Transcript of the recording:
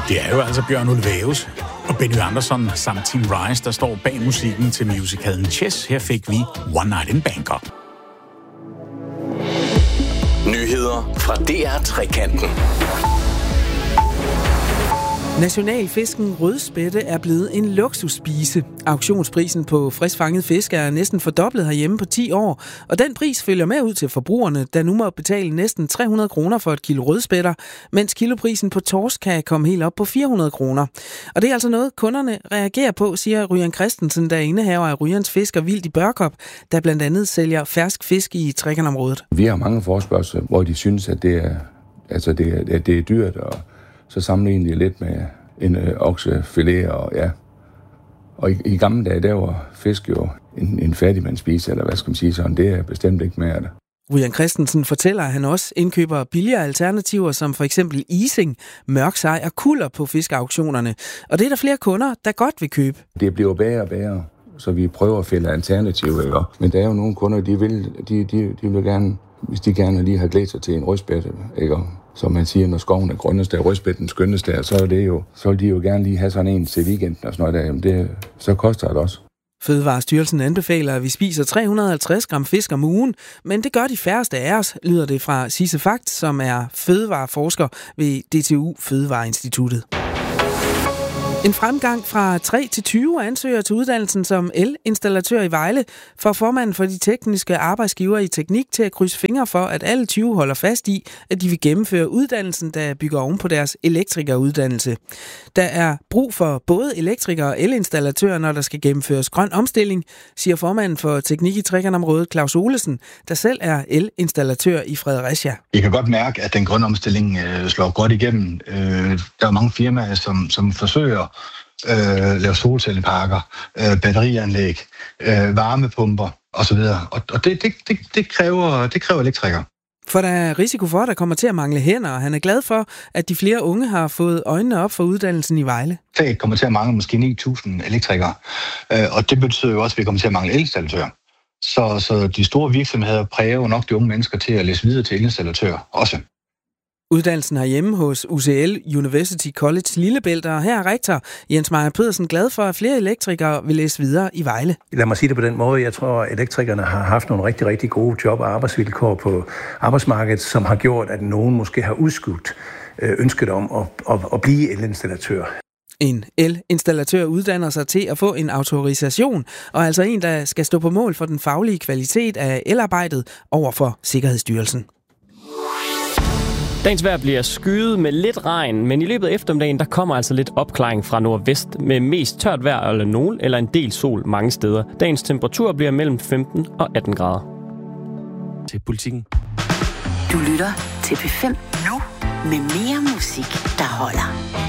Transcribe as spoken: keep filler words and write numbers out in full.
Det er jo altså Bjørn Ulvaeus og Benny Andersson samt Tim Rice, der står bag musikken til musicalen Chess. Her fik vi One Night in Bangkok. Nyheder fra D R Trekanten. Nationalfisken rødspætte er blevet en luksusspise. Auktionsprisen på friskfanget fisk er næsten fordoblet herhjemme på ti år, og den pris følger med ud til forbrugerne, der nu må betale næsten tre hundrede kroner for et kilo rødspætter, mens kiloprisen på torsk kan komme helt op på fire hundrede kroner. Og det er altså noget, kunderne reagerer på, siger Ryan Christensen, der er indehaver af Ryans Fisk og Vildt i Børkop, der blandt andet sælger fersk fisk i Trekkernområdet. Vi har mange forespørgsler, hvor de synes, at det er, altså det er, at det er dyrt, og så sammenligner de lidt med en øh, oksefilet, og ja. Og i, i gamle dage, der var fisk jo en, en fattigmandsspise, eller hvad skal man sige sådan, det er bestemt ikke mere af det. Ryan Christensen fortæller, at han også indkøber billigere alternativer, som for eksempel ising, mørksej og kulder på fiskeauktionerne. Og det er der flere kunder, der godt vil købe. Det bliver bedre og bedre, så vi prøver at finde alternativer, ikke? Men der er jo nogle kunder, de vil, de, de, de vil gerne, hvis de gerne lige har glædt sig til en rødspætte, ikke? Som man siger, når skoven er grønnest og rødspætten skønnest der, så er det jo, så vil de jo gerne lige have sådan en til weekenden og sådan noget der. Jamen det, så koster det også. Fødevarestyrelsen anbefaler, at vi spiser tre hundrede og halvtreds gram fisk om ugen, men det gør de færreste af os, lyder det fra Sisse Fagt, som er fødevareforsker ved D T U Fødevareinstituttet. En fremgang fra tre til tyve ansøgere til uddannelsen som elinstallatør i Vejle får formanden for de tekniske arbejdsgivere i teknik til at krydse fingre for, at alle tyve holder fast i, at de vil gennemføre uddannelsen, der bygger oven på deres elektrikeruddannelse. Der er brug for både elektrikere og elinstallatører, når der skal gennemføres grøn omstilling, siger formanden for teknik i Trekkernområdet Claus Olesen, der selv er elinstallatør i Fredericia. Jeg kan godt mærke, at den grønne omstilling øh, slår godt igennem. Øh, der er mange firmaer, som, som forsøger Øh, lave solcelleparker, øh, batterianlæg, øh, varmepumper osv. Og, og det, det, det, det, kræver, det kræver elektrikere. For der er risiko for, at der kommer til at mangle hænder, og han er glad for, at de flere unge har fået øjnene op for uddannelsen i Vejle. Det kommer til at mangle måske ni tusind elektrikere, øh, og det betyder jo også, at vi kommer til at mangle elinstallatører. Så, så de store virksomheder præger jo nok de unge mennesker til at læse videre til elinstallatører også. Uddannelsen herhjemme hos U C L University College Lillebælt, og her er rektor Jens Meyer Pedersen glad for, at flere elektrikere vil læse videre i Vejle. Lad mig sige det på den måde. Jeg tror, at elektrikerne har haft nogle rigtig, rigtig gode job- og arbejdsvilkår på arbejdsmarkedet, som har gjort, at nogen måske har udskudt ønsket om at, at, at blive elinstallatør. En elinstallatør uddanner sig til at få en autorisation, og altså en, der skal stå på mål for den faglige kvalitet af elarbejdet over for Sikkerhedsstyrelsen. Dagens vejr bliver skyet med lidt regn, men i løbet af eftermiddagen der kommer altså lidt opklaring fra nordvest med mest tørt vejr eller nogen eller en del sol mange steder. Dagens temperatur bliver mellem femten og atten grader. Til Politikken. Du lytter til P fem nu med mere musik, der holder.